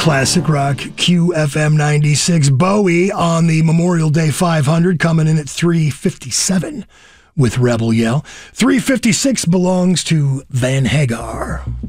Classic Rock QFM 96. Bowie on the Memorial Day 500 coming in at 357 with Rebel Yell. 356 belongs to Van Hagar.